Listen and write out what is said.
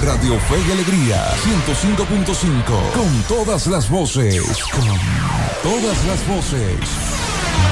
Radio Fe y Alegría 105.5. Con todas las voces. Con todas las voces.